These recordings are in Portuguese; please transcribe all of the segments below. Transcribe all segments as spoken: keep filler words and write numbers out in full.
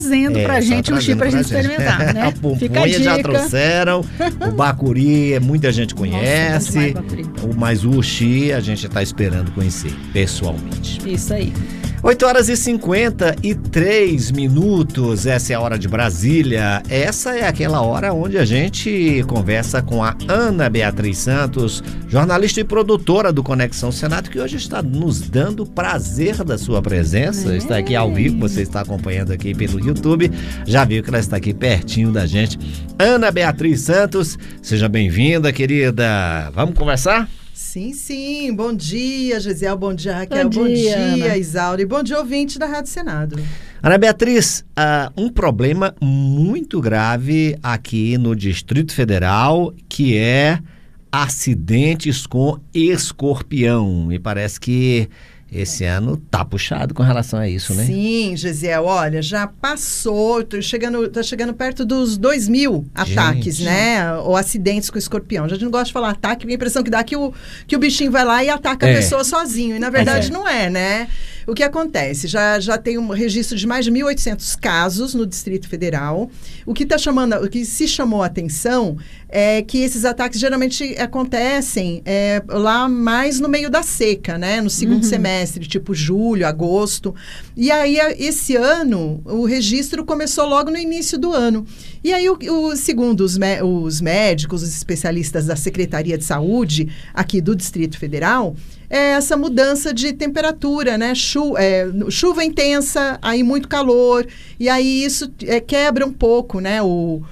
trazendo é, pra gente um chip pra gente experimentar, né? A pupunha já trouxeram, o bacuri muita gente conhece. Nossa, bacuri. Mas o uxi a gente tá esperando conhecer pessoalmente. Isso aí. oito horas e cinquenta e três minutos, essa é a hora de Brasília. Essa é aquela hora onde a gente conversa com a Ana Beatriz Santos, jornalista e produtora do Conexão Senado, que hoje está nos dando o prazer da sua presença. É. Está aqui ao vivo, você está acompanhando aqui pelo YouTube, já viu que ela está aqui pertinho da gente. Ana Beatriz Santos, seja bem-vinda, querida. Vamos conversar? Sim, sim. Bom dia, Gisele. Bom dia, Raquel. Bom Bom dia, dia, Isaura. E bom dia, ouvinte da Rádio Senado. Ana Beatriz, uh, um problema muito grave aqui no Distrito Federal, que é acidentes com escorpião. Me parece que esse ano tá puxado com relação a isso, né? Sim, Gisele, olha, já passou, tô chegando, tá chegando perto dos dois mil ataques, gente, né? Ou acidentes com escorpião. Já não gosto de falar ataque, porque a impressão que dá é que o, que o bichinho vai lá e ataca é. a pessoa sozinho. E na verdade é. não é, né? O que acontece? Já, já tem um registro de mais de mil e oitocentos casos no Distrito Federal. O que tá chamando, o que se chamou a atenção é que esses ataques geralmente acontecem é, lá mais no meio da seca, né? No segundo uhum. semestre, tipo julho, agosto. E aí, esse ano, o registro começou logo no início do ano. E aí, o, o, segundo os, me, os médicos, os especialistas da Secretaria de Saúde aqui do Distrito Federal, é essa mudança de temperatura, né? Chu, é, chuva intensa, aí muito calor, e aí isso é, quebra um pouco, né? O,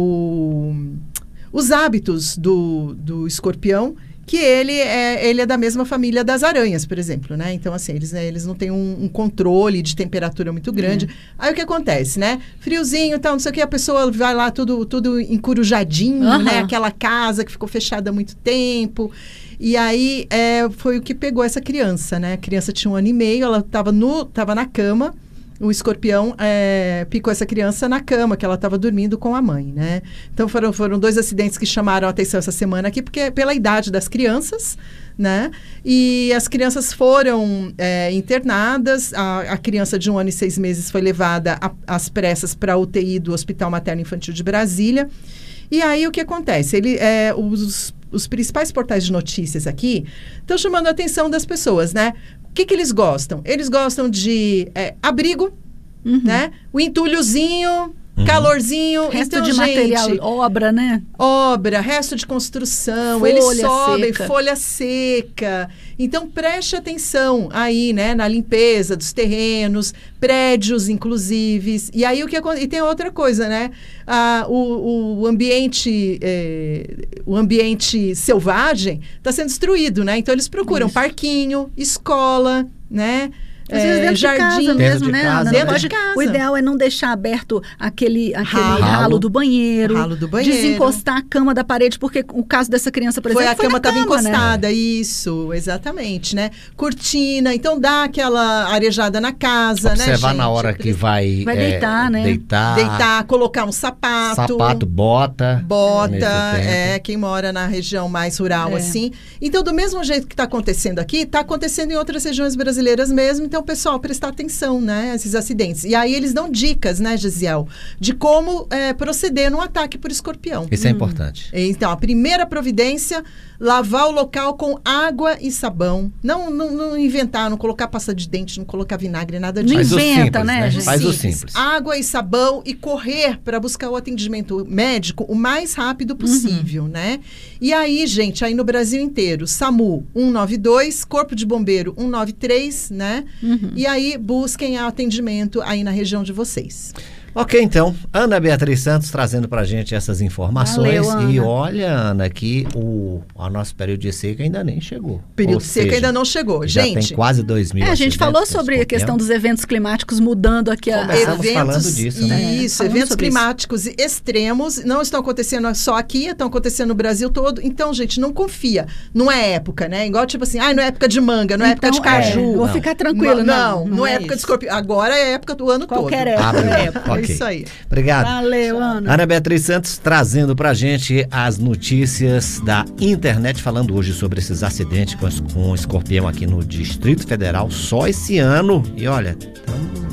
o, os hábitos do, do escorpião, que ele é, ele é da mesma família das aranhas, por exemplo, né? Então, assim, eles, né, eles não têm um, um controle de temperatura muito grande. Uhum. Aí, o que acontece, né? Friozinho e tal, não sei o que, a pessoa vai lá tudo, tudo encurujadinho, uhum. né? Aquela casa que ficou fechada há muito tempo. E aí, é, foi o que pegou essa criança, né? A criança tinha um ano e meio, ela estava tava na cama, o escorpião é, picou essa criança na cama, que ela estava dormindo com a mãe, né? Então, foram, foram dois acidentes que chamaram a atenção essa semana aqui, porque é pela idade das crianças, né? E as crianças foram é, internadas, a, a criança de um ano e seis meses foi levada a, às pressas para a U T I do Hospital Materno Infantil de Brasília. E aí, o que acontece? Ele, é, os Os principais portais de notícias aqui estão chamando a atenção das pessoas, né? O que, que eles gostam? Eles gostam de é, abrigo, uhum. né? O entulhozinho, uhum. calorzinho. Resto então, de gente, material, obra, né? Obra, resto de construção. Folha eles sobem, seca. folha seca. Então, preste atenção aí, né? Na limpeza dos terrenos, prédios, inclusive. E aí, o que e tem outra coisa, né? Ah, o, o, ambiente, é, o ambiente selvagem está sendo destruído, né? Então, eles procuram Isso. parquinho, escola, né? Às vezes dentro jardim, de casa mesmo, né? Casa, dentro pode, de casa. O ideal é não deixar aberto aquele, aquele ralo, ralo, do banheiro, ralo do banheiro, desencostar a cama da parede, porque o caso dessa criança, por foi exemplo, a cama estava encostada, né? Isso, exatamente, né? Cortina, então dá aquela arejada na casa, observar, né, observar gente? na hora que vai, vai é, deitar, né? Deitar, deitar, colocar um sapato, sapato, bota, bota, é quem mora na região mais rural, é. assim. Então, do mesmo jeito que está acontecendo aqui, está acontecendo em outras regiões brasileiras mesmo. Então, pessoal, prestar atenção, né, a esses acidentes. E aí eles dão dicas, né, Gisele, de como é, proceder num ataque por escorpião. Isso hum. é importante. Então, a primeira providência, lavar o local com água e sabão. Não, não, não inventar, não colocar pasta de dente, não colocar vinagre, nada disso. Não inventa, simples, né, gente? Faz o simples. Água e sabão e correr para buscar o atendimento médico o mais rápido possível, uhum. né? E aí, gente, aí no Brasil inteiro, SAMU um nove dois, Corpo de Bombeiro um nove três, né? Uhum. E aí, busquem atendimento aí na região de vocês. Ok, então, Ana Beatriz Santos trazendo pra gente essas informações. Valeu, e olha, Ana, que o, o nosso período de seca ainda nem chegou. O período de seca ainda não chegou, já gente. Já tem quase dois mil. É, a gente falou sobre a questão dos eventos climáticos mudando aqui. A... Começamos eventos, falando disso, né? Isso, é, eventos climáticos isso. extremos não estão acontecendo só aqui, estão acontecendo no Brasil todo. Então, gente, não confia. Não é época, né? Igual tipo assim, ah, não é época de manga, não é então, época de caju. É, vou não. ficar tranquilo. Não, não, não, não é, é época isso. de escorpião. Agora é época do ano Qualquer todo. época. Ah, é época. okay. É isso aí. Obrigado. Valeu, Ana. Ana Beatriz Santos trazendo pra gente as notícias da internet, falando hoje sobre esses acidentes com, com escorpião aqui no Distrito Federal, só esse ano. E olha, estamos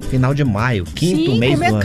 Final de maio, quinto Sim, mês do ano.